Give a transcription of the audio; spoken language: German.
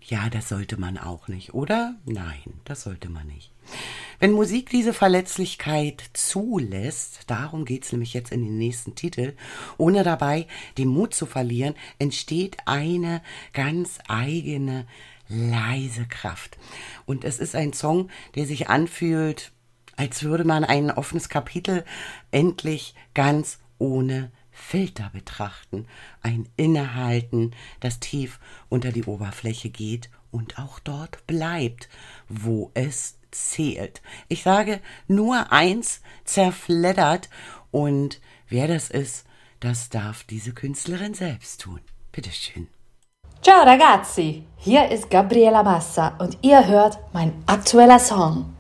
Ja, das sollte man auch nicht, oder? Nein, das sollte man nicht. Wenn Musik diese Verletzlichkeit zulässt, darum geht's nämlich jetzt in den nächsten Titel, ohne dabei den Mut zu verlieren, entsteht eine ganz eigene, leise Kraft. Und es ist ein Song, der sich anfühlt, als würde man ein offenes Kapitel endlich ganz ohne Filter betrachten. Ein Innehalten, das tief unter die Oberfläche geht und auch dort bleibt, wo es zählt. Ich sage nur eins, zerfleddert, und wer das ist, das darf diese Künstlerin selbst tun. Bitteschön. Ciao ragazzi, hier ist Gabriela Massa und ihr hört mein aktueller Song.